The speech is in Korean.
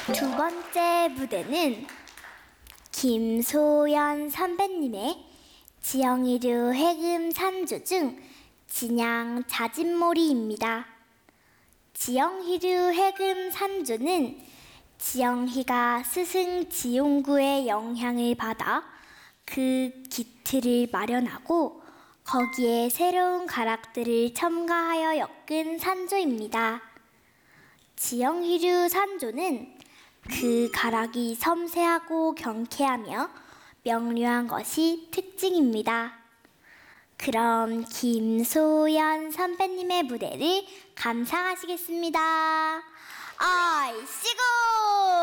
두 번째 무대는 김소연 선배님의 지영이류 해금 산조 중 진양 자진몰이입니다. 지영희류 해금 산조는 지영희가 스승 지용구의 영향을 받아 그 기틀을 마련하고 거기에 새로운 가락들을 첨가하여 엮은 산조입니다. 지영희류 산조는 그 가락이 섬세하고 경쾌하며 명료한 것이 특징입니다. 그럼 김소연 선배님의 무대를 감상하시겠습니다. 아이씨고!